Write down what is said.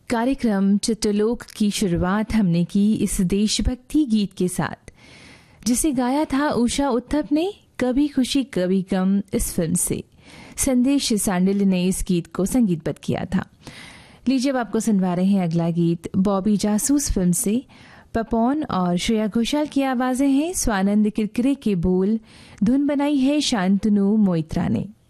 कार्यक्रम चित्रलोक की शुरुआत हमने की इस देशभक्ति गीत के साथ, जिसे गाया था उषा उत्थप ने कभी खुशी कभी गम इस फिल्म से। संदेश सांडिल्य ने इस गीत को संगीतबद्ध किया था। लीजिए अब आपको सुनवा रहे हैं अगला गीत बॉबी जासूस फिल्म से। पपौन और श्रेया घोषाल की आवाजें हैं, स्वानंद किरकिरे के बोल, धुन बनाई है शांतनु मोइत्रा ने।